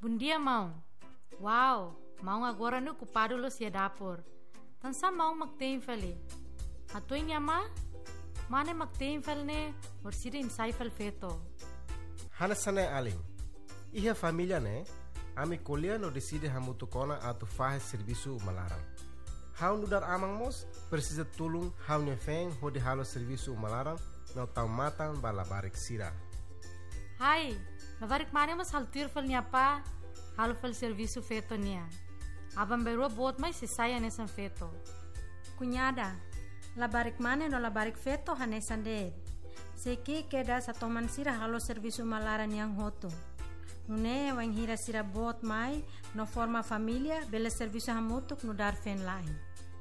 Bom dia, mão. Uau, mão agora no ocupado lo sia dapur. Tansa mão magteenfali. Atoy niya ma? Mane magteenfal ne or sira insaifal feto. Hanasane aling. Iha família ne, ami colher no decide hamutu kona atu fahe serviço malarang. Hau nudar amang mos precisa tulung hau nefeng hodi halo serviço malarang no tau matang balabarik sira. Hai, labarik mane mas haltir fal niya pa, halo fal serviço feto niya. Abang berua bot mai sisaya nesan feto. Cunhada, labarik mane no labarik feto hanesan de. Seki keda sa toman sira halo serviço malaran yang hoto. Nune wang hira sira bot mai no forma família bela serviço hamutuk no dar fen lain.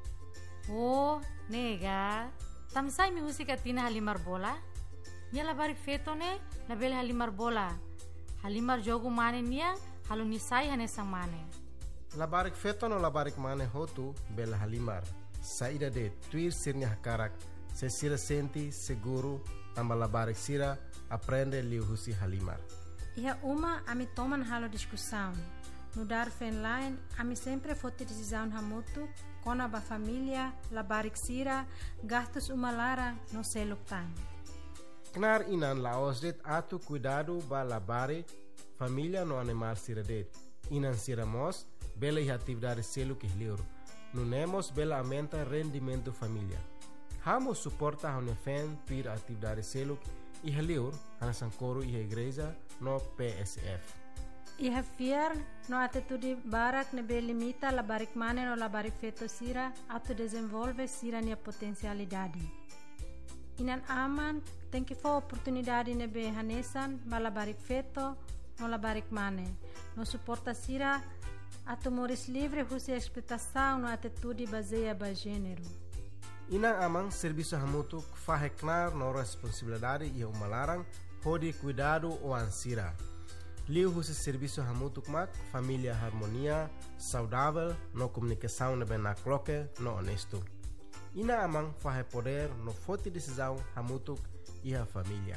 Oh, nega. Tamsay mi husika tina halimar bola? Nia labarik feto ne label halimar bola. Halimar jogo mane niya halo nisay hanesang mane. Labarik feto no labarik mane hotu bela halimar. Saída de tuir sirnya hakarak, se sira senti seguro tamba labarik sira aprende liu husi halimar. Iha uma ami toman halo discussão. No dar fen line, ami sempre fote decisão hamutu, kona ba família, labarik sira, gastos umalara no seluktan. Knar inan laosdet atu cuidado ba labarik família no animal sira det. Inan sira mos, bela iha atividade seluk ihliur. Nunemos bela aumenta rendimento família. Hamo suporta haunefem pir atividade seluk ihliur hanasan coro iha igreja no PSF. Iha fiar no atitude barak nebe limita labarik mane no labarik feto sira atu desenvolve sira nia potencialidade. Inan aman tem que for oportunidade nebe hanesan ba labarik feto no labarik mane. No suporta sira atu moris livre husi expectação no atitude baseia ba gênero. Inang amang serviço hamutuk faheknar no responsabilidade e umalarang hodi cuidado o ansira. Liu husi serviço hamutuk mak família harmonia, saudável, no comunicação nebe na cloque, no honesto. Ina amang fahe poder no forte decisão hamutuk e a família.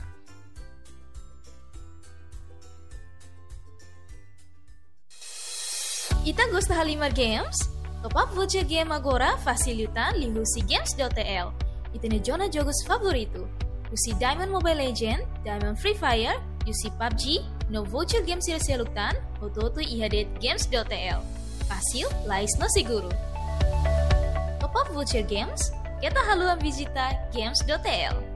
Ita gosta Halimar Games? Top up voucher game agora facilitan li husi games.tl. Ita ne jona jogos favorito. Usi Diamond Mobile Legend, Diamond Free Fire, usi PUBG, no voucher games sila seluktan, ototo ihadet games.tl. Fácil, lais no seguro. Top up voucher games, kita haluan visita games.tl.